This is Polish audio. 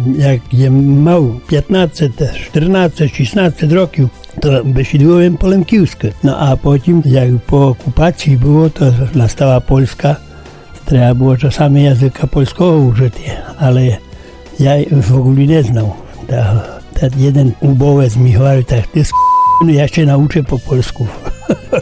jak je mal 15, 14, 16 rokів, to wyszydziłem polem kiuskę. No a potem, jak po okupacji było, to nastała Polska. Trzeba było czasami języka polskiego użyć, ale ja w ogóle nie znał. Ten jeden ubołec mi mówił, tak, ty ja się nauczę po polsku.